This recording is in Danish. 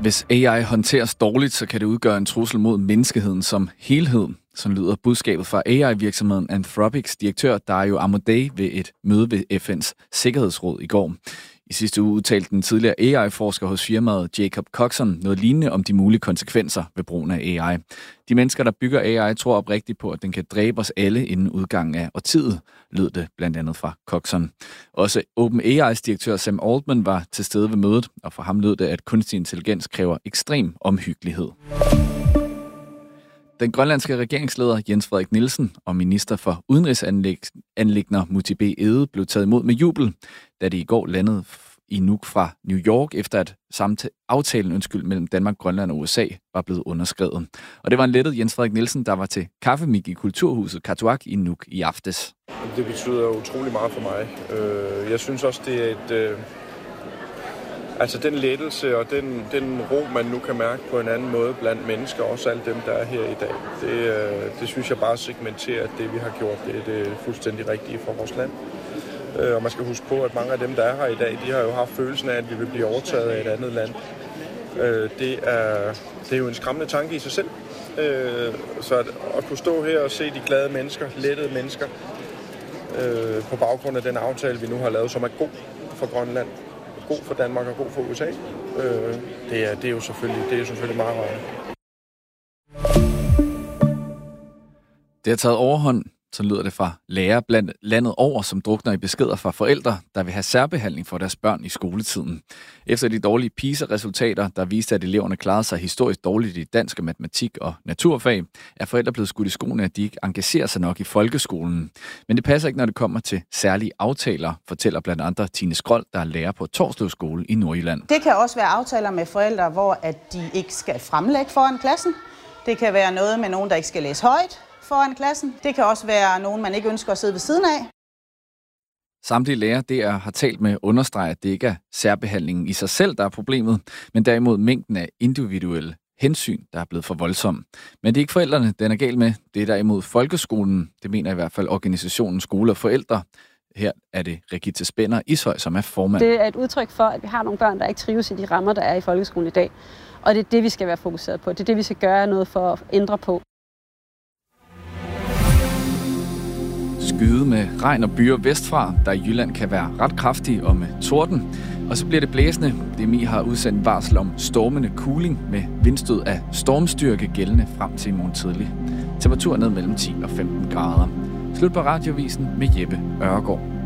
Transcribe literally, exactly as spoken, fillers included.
Hvis A I håndteres dårligt, så kan det udgøre en trussel mod menneskeheden som helhed. Sådan lyder budskabet fra A I-virksomheden Anthropics direktør Dario Amodei ved et møde ved F N's Sikkerhedsråd i går. I sidste uge udtalte den tidligere A I-forsker hos firmaet Jacob Coxon noget lignende om de mulige konsekvenser ved brugen af A I. De mennesker, der bygger A I, tror oprigtigt på, at den kan dræbe os alle inden udgangen af årtiet, lød det blandt andet fra Coxon. Også OpenAI's direktør Sam Altman var til stede ved mødet, og for ham lød det, at kunstig intelligens kræver ekstrem omhyggelighed. Den grønlandske regeringsleder Jens Frederik Nielsen og minister for udenrigsanliggender Muti B. Egede blev taget imod med jubel, da de i går landede i Nuuk fra New York, efter at samtale, aftalen undskyld, mellem Danmark, Grønland og U S A var blevet underskrevet. Og det var en lettet Jens Frederik Nielsen, der var til kaffemik i Kulturhuset Qatuaq i Nuuk i aftes. Det betyder utrolig meget for mig. Jeg synes også, det er et... Altså den lettelse og den, den ro, man nu kan mærke på en anden måde blandt mennesker, også alle dem, der er her i dag, det, det synes jeg bare segmenterer, at det vi har gjort, det er det fuldstændig rigtige for vores land. Og man skal huske på, at mange af dem, der er her i dag, de har jo haft følelsen af, at vi vil blive overtaget af et andet land. Det er, det er jo en skræmmende tanke i sig selv. Så at, at kunne stå her og se de glade mennesker, lettede mennesker, på baggrund af den aftale, vi nu har lavet, som er god for Grønland, god for Danmark og god for U S A. Øh, det, er, det er jo selvfølgelig, det er jo selvfølgelig meget rart. Det har taget overhånd, så lyder det fra lærere blandt landet over, som drukner i beskeder fra forældre, der vil have særbehandling for deres børn i skoletiden. Efter de dårlige PISA-resultater, der viste, at eleverne klarede sig historisk dårligt i dansk og matematik og naturfag, er forældre blevet skudt i skoene, at de ikke engagerer sig nok i folkeskolen. Men det passer ikke, når det kommer til særlige aftaler, fortæller blandt andre Tine Skrold, der er lærer på Torslev Skole i Nordjylland. Det kan også være aftaler med forældre, hvor at de ikke skal fremlægge foran klassen. Det kan være noget med nogen, der ikke skal læse højt foran klassen. Det kan også være nogen, man ikke ønsker at sidde ved siden af. Samtlige lærere der har talt med understreget, at det ikke er særbehandlingen i sig selv, der er problemet, men derimod mængden af individuelle hensyn, der er blevet for voldsom. Men det er ikke forældrene, den er galt med. Det er derimod folkeskolen. Det mener i hvert fald organisationen Skole og Forældre. Her er det Rigitte Spænder Ishøj, som er formand. Det er et udtryk for, at vi har nogle børn, der ikke trives i de rammer, der er i folkeskolen i dag. Og det er det, vi skal være fokuseret på. Det er det, vi skal gøre noget for at ændre på. Skyde med regn og byer vestfra, der i Jylland kan være ret kraftige og med torden. Og så bliver det blæsende. D M I har udsendt varsel om stormende kuling med vindstød af stormstyrke gældende frem til i morgen tidlig. Temperatur ned mellem ti og femten grader. Slut på Radiovisen med Jeppe Ørgaard.